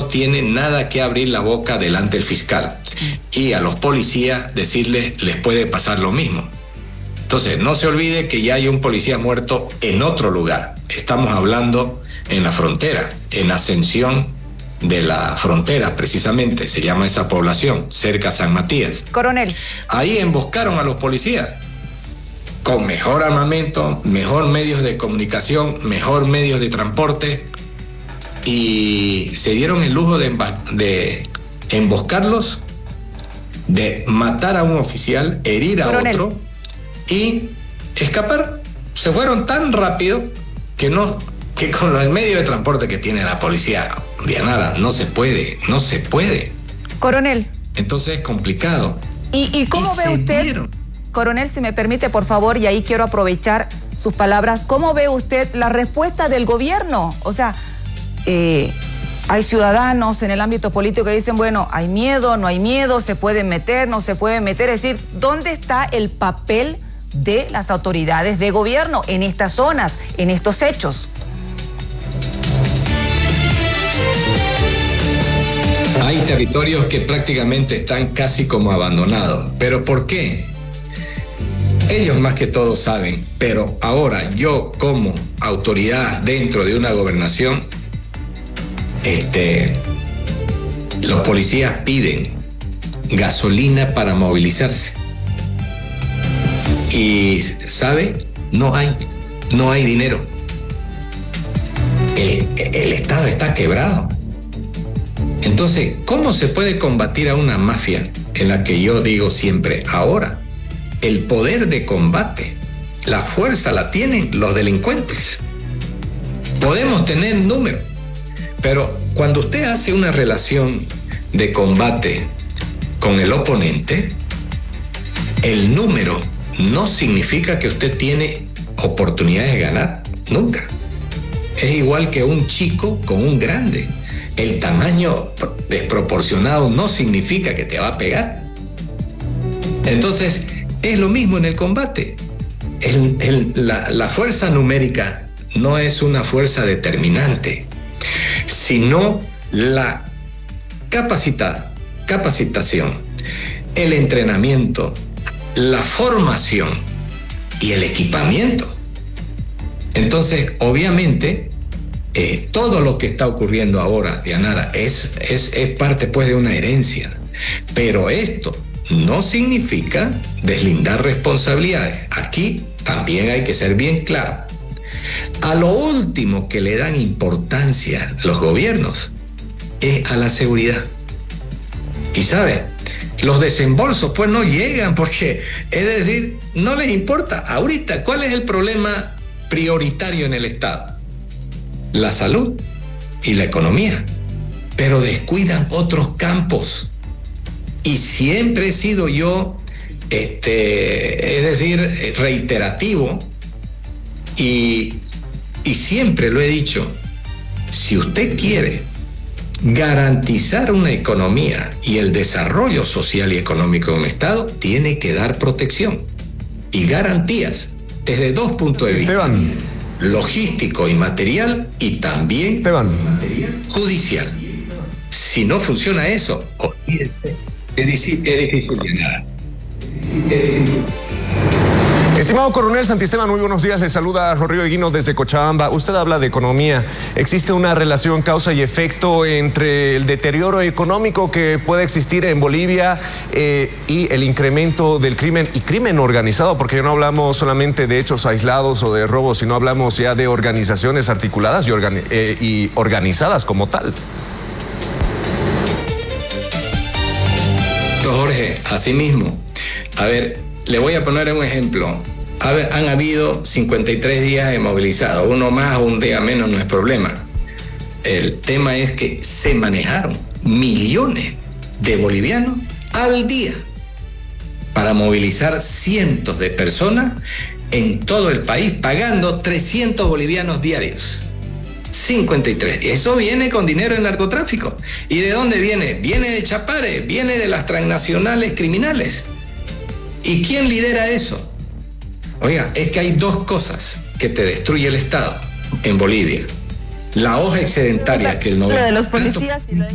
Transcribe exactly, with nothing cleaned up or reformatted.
tiene nada que abrir la boca delante del fiscal. Y a los policías decirles, les puede pasar lo mismo. Entonces, no se olvide que ya hay un policía muerto en otro lugar. Estamos hablando en la frontera, en Ascensión de la Frontera, precisamente, se llama esa población, cerca a San Matías. Coronel. Ahí emboscaron a los policías, con mejor armamento, mejor medios de comunicación, mejor medios de transporte, y se dieron el lujo de, de emboscarlos, de matar a un oficial, herir a Coronel. Otro, y escapar. Se fueron tan rápido que no, que con el medio de transporte que tiene la policía, Dianara, no se puede, no se puede. Coronel. Entonces es complicado. ¿Y, y cómo y ve usted, dieron. Coronel, si me permite, por favor, y ahí quiero aprovechar sus palabras, ¿cómo ve usted la respuesta del gobierno? O sea, eh, hay ciudadanos en el ámbito político que dicen, bueno, hay miedo, no hay miedo, se pueden meter, no se pueden meter. Es decir, ¿dónde está el papel de las autoridades de gobierno en estas zonas, en estos hechos? Hay territorios que prácticamente están casi como abandonados. ¿Pero por qué? Ellos más que todo saben, pero ahora yo como autoridad dentro de una gobernación, este, los policías piden gasolina para movilizarse. Y, ¿sabe? No hay, no hay dinero. El, el Estado está quebrado. Entonces, ¿cómo se puede combatir a una mafia en la que yo digo siempre, ahora, el poder de combate, la fuerza la tienen los delincuentes? Podemos tener números, pero cuando usted hace una relación de combate con el oponente, el número no significa que usted tiene oportunidades de ganar, nunca. Es igual que un chico con un grande. El tamaño desproporcionado no significa que te va a pegar. Entonces, es lo mismo en el combate. El, el, la, la fuerza numérica no es una fuerza determinante, sino la capacita, capacitación, el entrenamiento, la formación y el equipamiento. Entonces, obviamente, eh, todo lo que está ocurriendo ahora, Dianara, es, es, es parte pues de una herencia. Pero esto no significa deslindar responsabilidades. Aquí también hay que ser bien claro. A lo último que le dan importancia los gobiernos es a la seguridad. Y sabe, los desembolsos pues no llegan porque, es decir, no les importa. Ahorita, ¿cuál es el problema prioritario en el Estado? La salud y la economía. Pero descuidan otros campos. Y siempre he sido yo, este, es decir, reiterativo, y, y siempre lo he dicho, si usted quiere garantizar una economía y el desarrollo social y económico de un Estado, tiene que dar protección y garantías desde dos puntos de vista. Esteban. Logístico y material, y también Esteban. judicial. Si no funciona eso, es difícil, es difícil de nada. Estimado coronel Santisteban, muy buenos días. Le saluda Rodrigo Eguino desde Cochabamba. Usted habla de economía. ¿Existe una relación causa y efecto entre el deterioro económico que puede existir en Bolivia eh, y el incremento del crimen y crimen organizado? Porque no hablamos solamente de hechos aislados o de robos, sino hablamos ya de organizaciones articuladas y, organi eh, y organizadas como tal. Jorge, así mismo. A ver, le voy a poner un ejemplo. A ver, han habido cincuenta y tres días de movilizados. Uno más o un día menos no es problema. El tema es que se manejaron millones de bolivianos al día para movilizar cientos de personas en todo el país, pagando trescientos bolivianos diarios. cincuenta y tres. Eso viene con dinero del narcotráfico. ¿Y de dónde viene? Viene de Chapare, viene de las transnacionales criminales. ¿Y quién lidera eso? Oiga, es que hay dos cosas que te destruye el Estado en Bolivia. La hoja excedentaria que el noventa por ciento... de los policías y la...